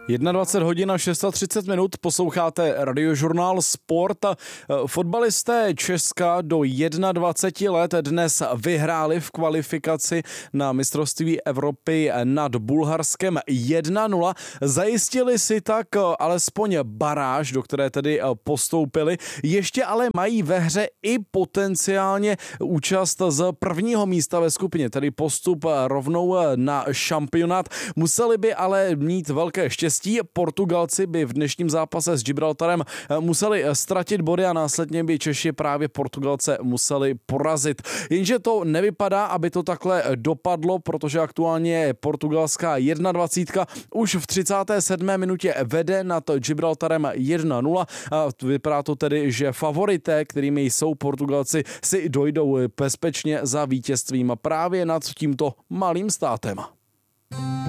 21 hodin a 630 minut, posloucháte Radiožurnál Sport. Fotbalisté Česka do 21 let dnes vyhráli v kvalifikaci na mistrovství Evropy nad Bulharskem 1-0. Zajistili si tak alespoň baráž, do které tedy postoupili. Ještě ale mají ve hře i potenciálně účast z prvního místa ve skupině, tedy postup rovnou na šampionát. Museli by ale mít velké štěstí. Portugalci by v dnešním zápase s Gibraltarem museli ztratit body a následně by Češi právě Portugalce museli porazit. Jenže to nevypadá, aby to takhle dopadlo, protože aktuálně je portugalská 21. Už v 37. minutě vede nad Gibraltarem 1-0 a vypadá to tedy, že favorité, kterými jsou Portugalci, si dojdou bezpečně za vítězstvím právě nad tímto malým státem.